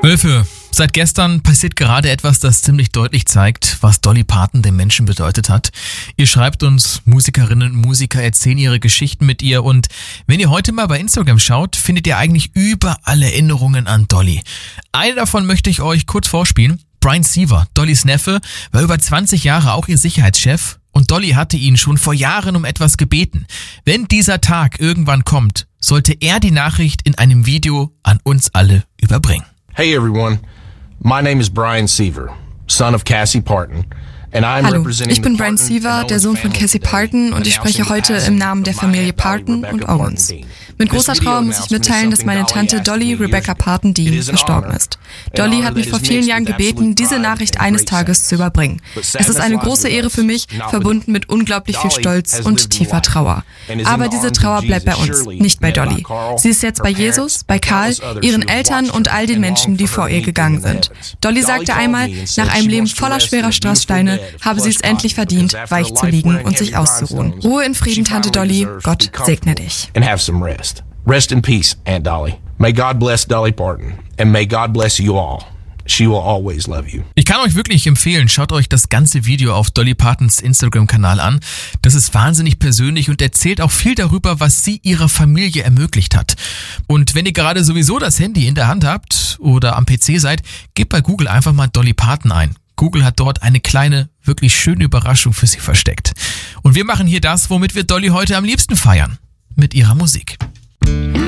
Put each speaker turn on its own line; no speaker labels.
Wölfe, seit gestern passiert gerade etwas, das ziemlich deutlich zeigt, was Dolly Parton den Menschen bedeutet hat. Ihr schreibt uns, Musikerinnen und Musiker erzählen ihre Geschichten mit ihr, und wenn ihr heute mal bei Instagram schaut, findet ihr eigentlich überall Erinnerungen an Dolly. Eine davon möchte ich euch kurz vorspielen. Brian Seaver, Dollys Neffe, war über 20 Jahre auch ihr Sicherheitschef, und Dolly hatte ihn schon vor Jahren um etwas gebeten. Wenn dieser Tag irgendwann kommt, sollte er die Nachricht in einem Video an uns alle überbringen.
Hey everyone, my name is Brian Seaver, son of Cassie Parton.
Hallo, ich bin Brian Seaver, der Sohn von Cassie Parton, und ich spreche heute im Namen der Familie Parton und Owens. Mit großer Trauer muss ich mitteilen, dass meine Tante Dolly Rebecca Parton Dean verstorben ist. Dolly hat mich vor vielen Jahren gebeten, diese Nachricht eines Tages zu überbringen. Es ist eine große Ehre für mich, verbunden mit unglaublich viel Stolz und tiefer Trauer. Aber diese Trauer bleibt bei uns, nicht bei Dolly. Sie ist jetzt bei Jesus, bei Karl, ihren Eltern und all den Menschen, die vor ihr gegangen sind. Dolly sagte einmal, nach einem Leben voller schwerer Strasssteine habe sie es endlich verdient, weich zu liegen und sich auszuruhen. Ruhe in Frieden, Tante Dolly. Gott segne dich.
Rest in peace, Aunt Dolly. May God bless Dolly Parton, and may God bless you all. She will always love you.
Ich kann euch wirklich empfehlen, schaut euch das ganze Video auf Dolly Partons Instagram-Kanal an. Das ist wahnsinnig persönlich und erzählt auch viel darüber, was sie ihrer Familie ermöglicht hat. Und wenn ihr gerade sowieso das Handy in der Hand habt oder am PC seid, gebt bei Google einfach mal Dolly Parton ein. Google hat dort eine kleine, wirklich schöne Überraschung für sie versteckt. Und wir machen hier das, womit wir Dolly heute am liebsten feiern. Mit ihrer Musik.